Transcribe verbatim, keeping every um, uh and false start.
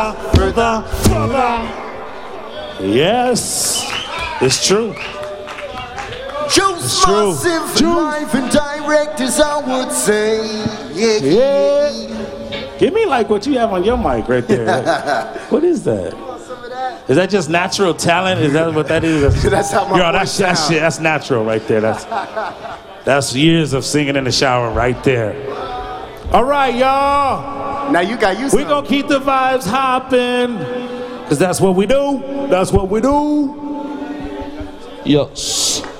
Further, further. Yes, it's true. Juice massive, Juice. live and direct, as I would say. Yeah, Yeah. yeah. Give me like what you have on your mic right there. What is that? Is that just natural talent? Is that what that is? That's how my Yo, voice that's, that sounds. shit, that's natural right there. That's, that's years of singing in the shower right there. All right, y'all. Now you got used We're going to keep the vibes hopping. Because that's what we do. That's what we do. Yes.